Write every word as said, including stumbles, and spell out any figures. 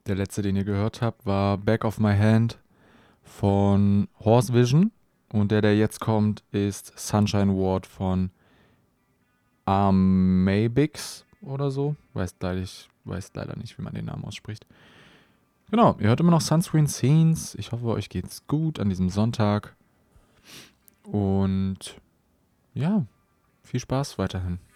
Der letzte, den ihr gehört habt, war Back of My Hand von Horse Vision. Und der, der jetzt kommt, ist Sunshine Ward von Armabix oder so. Weiß leider, ich weiß leider nicht, wie man den Namen ausspricht. Genau, ihr hört immer noch Sunscreen Scenes. Ich hoffe, euch geht's gut an diesem Sonntag. Und ja, viel Spaß weiterhin.